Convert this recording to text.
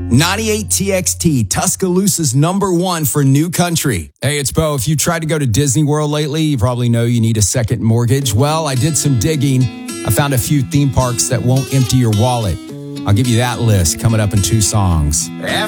98TXT, Tuscaloosa's #1 for new country. Hey, it's Bo. If you tried to go to Disney World lately, you probably know you need a second mortgage. Well, I did some digging. I found a few theme parks that won't empty your wallet. I'll give you that list coming up in 2 songs.